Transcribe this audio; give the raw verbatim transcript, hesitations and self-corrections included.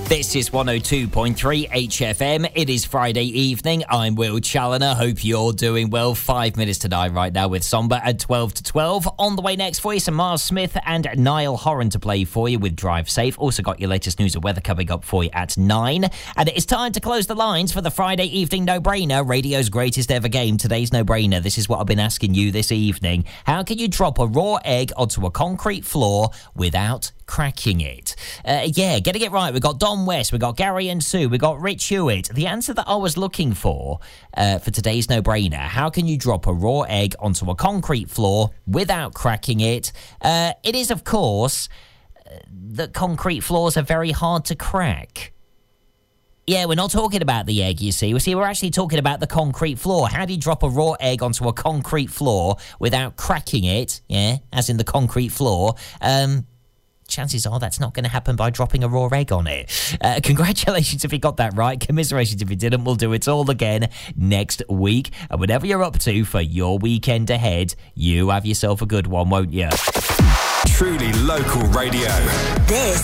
This is one oh two point three H F M. It is Friday evening. I'm Will Challoner. Hope you're doing well. Five minutes to nine right now with Somber at twelve to twelve. On the way next for you, some Mars Smith and Niall Horan to play for you with Drive Safe. Also got your latest news and weather coming up for you at nine. And it is time to close the lines for the Friday evening no-brainer, radio's greatest ever game. Today's no-brainer. This is what I've been asking you this evening. How can you drop a raw egg onto a concrete floor without cracking it? Uh, yeah, getting it right. We've got Don West, we've got Gary and Sue, we've got Rich Hewitt. The answer that I was looking for uh, for today's no-brainer: how can you drop a raw egg onto a concrete floor without cracking it? Uh, it is, of course, uh, that concrete floors are very hard to crack. Yeah, we're not talking about the egg, you see. We see, we're actually talking about the concrete floor. How do you drop a raw egg onto a concrete floor without cracking it? Yeah, as in the concrete floor. Um... Chances are that's not going to happen by dropping a raw egg on it. Uh, congratulations if you got that right. Commiserations if you didn't. We'll do it all again next week. And whatever you're up to for your weekend ahead, you have yourself a good one, won't you? Truly local radio. This